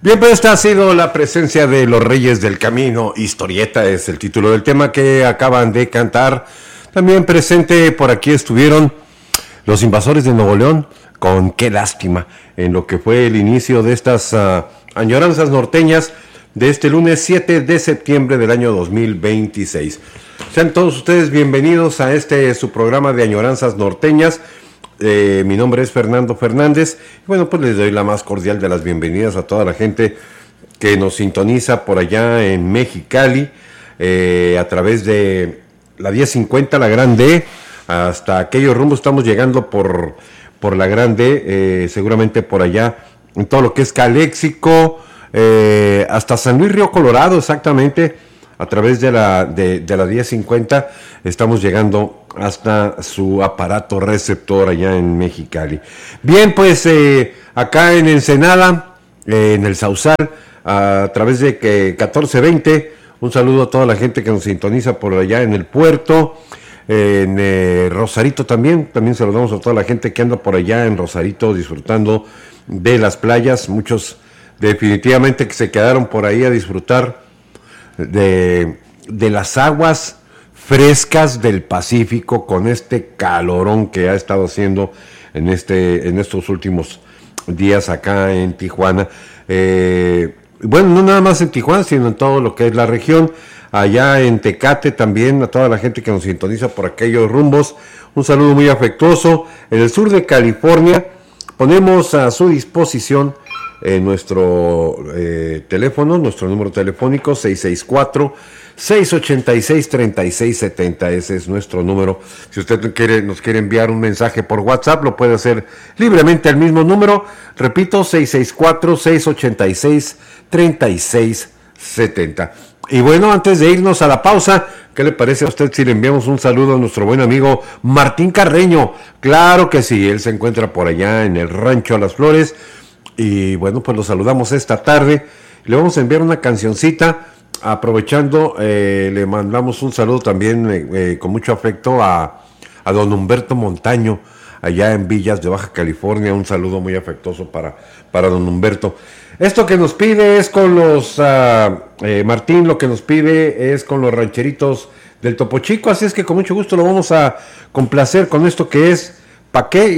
Bien, pues esta ha sido la presencia de los Reyes del Camino. Historieta es el título del tema que acaban de cantar. También presente por aquí estuvieron los Invasores de Nuevo León con Qué Lástima, en lo que fue el inicio de estas añoranzas norteñas de este lunes 7 de septiembre del año 2026. Sean todos ustedes bienvenidos a su programa de añoranzas norteñas. Mi nombre es Fernando Fernández y bueno, pues les doy la más cordial de las bienvenidas a toda la gente que nos sintoniza por allá en Mexicali, a través de la 1050, la Grande, hasta aquellos rumbos. Estamos llegando por la Grande, seguramente por allá en todo lo que es Caléxico, hasta San Luis Río Colorado, exactamente. A través de la 1050 estamos llegando hasta su aparato receptor allá en Mexicali. Bien, pues acá en Ensenada, en el Sausal, a través de 1420, un saludo a toda la gente que nos sintoniza por allá en el puerto, en Rosarito también saludamos a toda la gente que anda por allá en Rosarito disfrutando de las playas, muchos definitivamente que se quedaron por ahí a disfrutar de las aguas frescas del Pacífico con este calorón que ha estado haciendo en estos últimos días acá en Tijuana. Bueno, no nada más en Tijuana, sino en todo lo que es la región. Allá en Tecate también, a toda la gente que nos sintoniza por aquellos rumbos, un saludo muy afectuoso. En el sur de California ponemos a su disposición nuestro teléfono, nuestro número telefónico 664-686-3670, ese es nuestro número. Si usted nos quiere enviar un mensaje por WhatsApp, lo puede hacer libremente al mismo número, repito, 664-686-3670. Y bueno, antes de irnos a la pausa, ¿qué le parece a usted si le enviamos un saludo a nuestro buen amigo Martín Carreño? Claro que sí, él se encuentra por allá en el Rancho a las Flores. Y bueno, pues lo saludamos esta tarde. Le vamos a enviar una cancioncita. Aprovechando, le mandamos un saludo también con mucho afecto a don Humberto Montaño, allá en Villas de Baja California. Un saludo muy afectuoso para don Humberto. Esto que nos pide es con los, Martín, lo que nos pide es con los rancheritos del Topo Chico. Así es que con mucho gusto lo vamos a complacer con esto que es ¿Pa' qué?